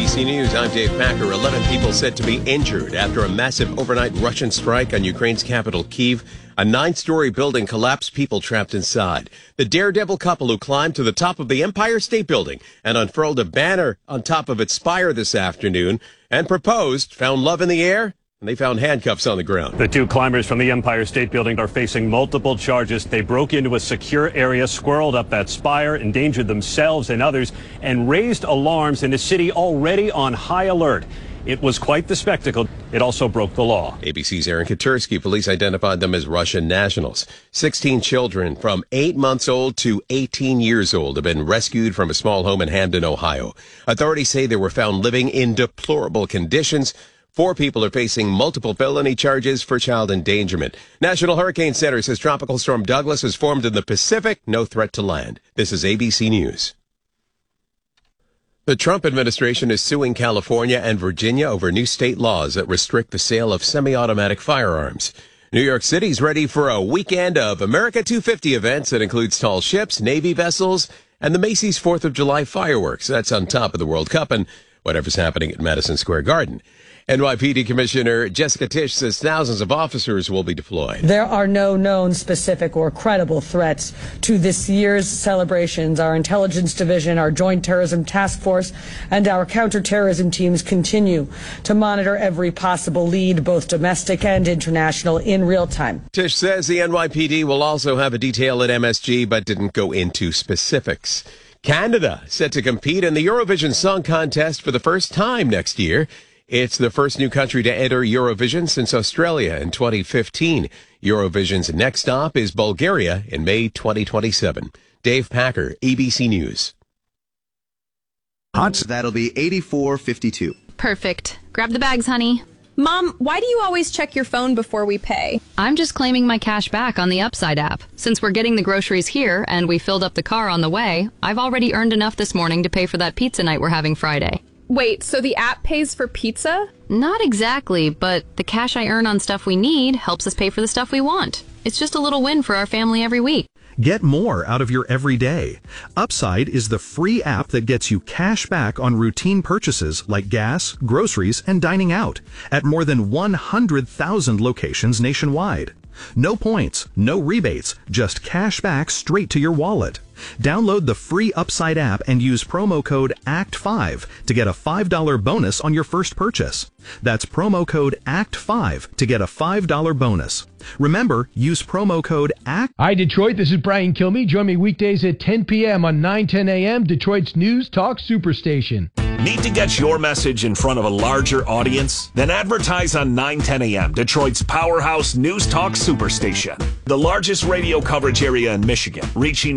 ABC News, I'm Dave Packer. 11 people said to be injured after a massive overnight Russian strike on Ukraine's capital, Kyiv. A 9-story building collapsed, people trapped inside. The daredevil couple who climbed to the top of the Empire State Building and unfurled a banner on top of its spire this afternoon and proposed, found love in the air, and they found handcuffs on the ground. The two climbers from the Empire State Building are facing multiple charges. They broke into a secure area, squirreled up that spire, endangered themselves and others, and raised alarms in a city already on high alert. It was quite the spectacle. It also broke the law. ABC's Aaron Katursky. Police identified them as Russian nationals. 16 children from 8 months old to 18 years old have been rescued from a small home in Hamden, Ohio. Authorities say they were found living in deplorable conditions. 4 people are facing multiple felony charges for child endangerment. National Hurricane Center says Tropical Storm Douglas has formed in the Pacific. No threat to land. This is ABC News. The Trump administration is suing California and Virginia over new state laws that restrict the sale of semi-automatic firearms. New York City's ready for a weekend of America 250 events that includes tall ships, Navy vessels, and the Macy's 4th of July fireworks. That's on top of the World Cup and whatever's happening at Madison Square Garden. NYPD Commissioner Jessica Tisch says thousands of officers will be deployed. There are no known specific or credible threats to this year's celebrations. Our intelligence division, our joint terrorism task force, and our counterterrorism teams continue to monitor every possible lead, both domestic and international, in real time. Tisch says the NYPD will also have a detail at MSG, but didn't go into specifics. Canada set to compete in the Eurovision Song Contest for the first time next year. It's the first new country to enter Eurovision since Australia in 2015. Eurovision's next stop is Bulgaria in May 2027. Dave Packer, ABC News. That'll be $84.52. Perfect. Grab the bags, honey. Mom, why do you always check your phone before we pay? I'm just claiming my cash back on the Upside app. Since we're getting the groceries here and we filled up the car on the way, I've already earned enough this morning to pay for that pizza night we're having Friday. Wait, so the app pays for pizza? Not exactly, but the cash I earn on stuff we need helps us pay for the stuff we want. It's just a little win for our family every week. Get more out of your everyday. Upside is the free app that gets you cash back on routine purchases like gas, groceries, and dining out at more than 100,000 locations nationwide. No points, no rebates, just cash back straight to your wallet. Download the free Upside app and use promo code ACT5 to get a $5 bonus on your first purchase. That's promo code ACT5 to get a $5 bonus. Remember, use promo code ACT. Hi, Detroit. This is Brian Kilmeade. Join me weekdays at 10 p.m. on 910 a.m., Detroit's News Talk Superstation. Need to get your message in front of a larger audience? Then advertise on 910 a.m., Detroit's powerhouse News Talk Superstation. The largest radio coverage area in Michigan, reaching